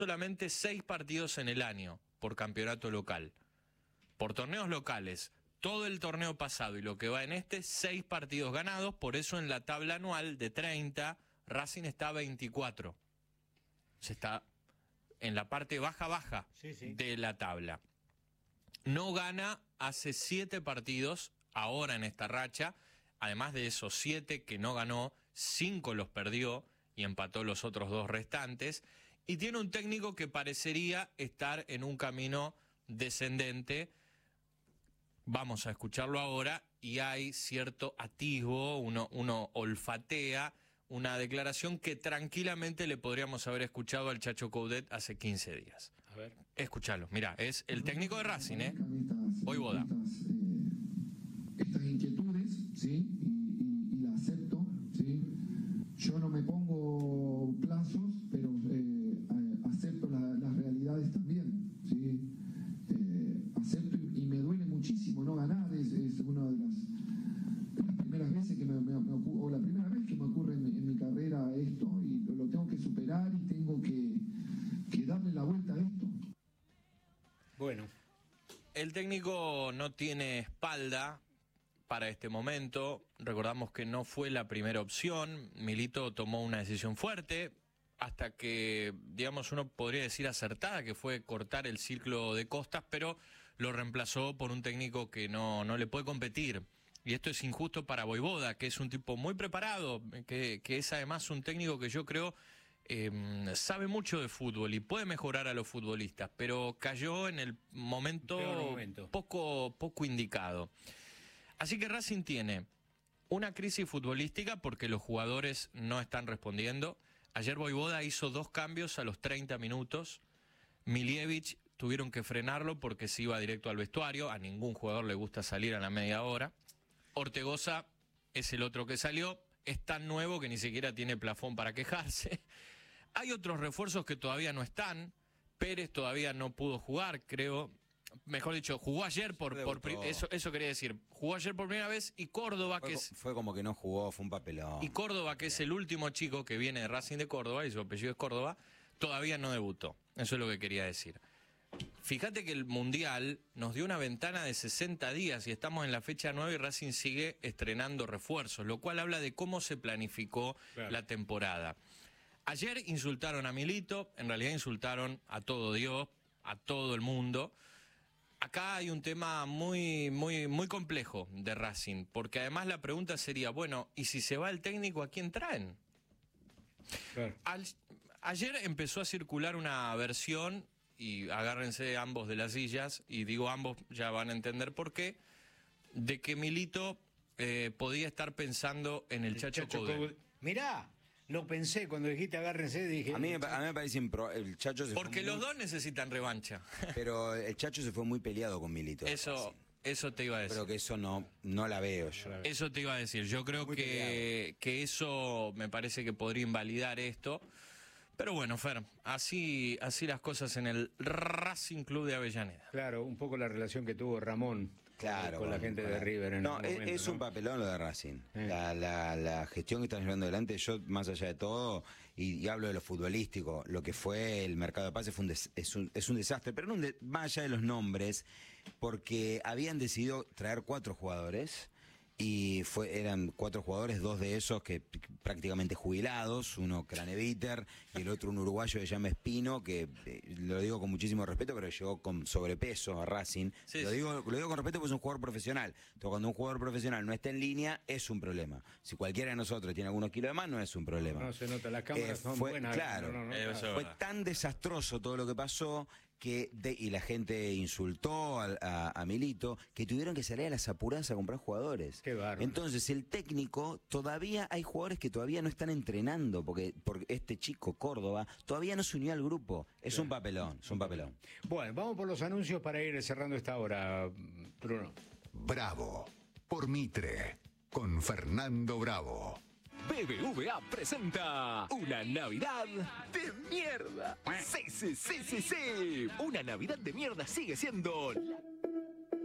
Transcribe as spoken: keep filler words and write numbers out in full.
solamente seis partidos en el año por campeonato local. Por torneos locales, todo el torneo pasado y lo que va en este, seis partidos ganados. Por eso en la tabla anual de treinta, Racing está a veinticuatro. Se está en la parte baja-baja sí, sí. de la tabla. No gana hace siete partidos, ahora en esta racha. Además de esos siete que no ganó, cinco los perdió y empató los otros dos restantes. Y tiene un técnico que parecería estar en un camino descendente. Vamos a escucharlo ahora y hay cierto atisbo, uno, uno olfatea una declaración que tranquilamente le podríamos haber escuchado al Chacho Coudet hace quince días. A ver. Escuchalo, mirá, es el técnico de Racing, ¿eh? Voivoda. Estas, eh, estas inquietudes, ¿sí? Y, y, y las acepto, ¿sí? Yo no me pongo plazos, pero eh, acepto la, las realidades también, ¿sí? Eh, acepto y, y me duele muchísimo no ganar, es, es una de las, de las primeras veces que me, me, me ocurre, o la primera vez que me ocurre en, en mi carrera esto, y lo, lo tengo que superar y tengo que, que darle la vuelta a esto. Bueno, el técnico no tiene espalda para este momento. Recordamos que no fue la primera opción. Milito tomó una decisión fuerte, hasta que, digamos, uno podría decir acertada, que fue cortar el ciclo de Costas, pero lo reemplazó por un técnico que no, no le puede competir. Y esto es injusto para Voivoda, que es un tipo muy preparado, que, que es además un técnico que yo creo eh, sabe mucho de fútbol y puede mejorar a los futbolistas, pero cayó en el momento, momento. Poco, poco indicado. Así que Racing tiene una crisis futbolística porque los jugadores no están respondiendo. Ayer Voivoda hizo dos cambios a los treinta minutos. Milievich tuvieron que frenarlo porque se iba directo al vestuario. A ningún jugador le gusta salir a la media hora. Ortegoza es el otro que salió. Es tan nuevo que ni siquiera tiene plafón para quejarse. Hay otros refuerzos que todavía no están. Pérez todavía no pudo jugar, creo. Mejor dicho, jugó ayer por, por eso, eso quería decir. Jugó ayer por primera vez y Córdoba, fue, que es... Fue como que no jugó, fue un papelón. Y Córdoba, que es el último chico que viene de Racing de Córdoba, y su apellido es Córdoba, todavía no debutó. Eso es lo que quería decir. Fíjate que el Mundial nos dio una ventana de sesenta días y estamos en la fecha nueve y Racing sigue estrenando refuerzos, lo cual habla de cómo se planificó claro. la temporada. Ayer insultaron a Milito, en realidad insultaron a todo Dios, a todo el mundo. Acá hay un tema muy, muy, muy complejo de Racing, porque además la pregunta sería, bueno, ¿y si se va el técnico, a quién traen? Claro. Al, ayer empezó a circular una versión, y agárrense ambos de las sillas, y digo ambos, ya van a entender por qué, de que Milito eh, podía estar pensando en el, el Chacho, Chacho Coudet. Mirá. Lo pensé, cuando dijiste agárrense, dije... A mí, a mí me parece improbable. El Chacho se Porque fue los muy... dos necesitan revancha. Pero el Chacho se fue muy peleado con Milito. Eso, eso te iba a decir. Pero que eso no, no la veo yo. Eso te iba a decir. Yo creo que, que eso me parece que podría invalidar esto. Pero bueno, Fer, así, así las cosas en el Racing Club de Avellaneda. Claro, un poco la relación que tuvo Ramón claro, con, con la gente con de la... River en no, el momento, es ¿no? un papelón lo de Racing. Eh. La, la, la gestión que están llevando adelante, yo más allá de todo, y, y hablo de lo futbolístico, lo que fue el mercado de pases fue un des, es, un, es un desastre, pero no un de, más allá de los nombres, porque habían decidido traer cuatro jugadores. Y fue, eran cuatro jugadores, dos de esos que prácticamente jubilados, uno Craneviter y el otro un uruguayo que se llama Espino, que eh, lo digo con muchísimo respeto, pero llegó con sobrepeso a Racing. Sí, lo, sí. Digo, lo digo con respeto porque es un jugador profesional. Entonces, cuando un jugador profesional no está en línea, es un problema. Si cualquiera de nosotros tiene algunos kilos de más, no es un problema. No, no se nota, las cámaras eh, son fue, buenas. Claro, no, no, no, eh, claro. Fue tan desastroso todo lo que pasó que de, y la gente insultó a, a, a Milito, que tuvieron que salir a las apuradas a comprar jugadores. Qué bárbaro. Entonces el técnico, todavía hay jugadores que todavía no están entrenando, porque, porque este chico Córdoba todavía no se unió al grupo. Es sí. un papelón, es un papelón. Bueno, vamos por los anuncios para ir cerrando esta hora, Bruno. Bravo, por Mitre, con Fernando Bravo. B B V A presenta una Navidad de mierda. Sí, sí, sí, sí, sí. Una Navidad de mierda sigue siendo la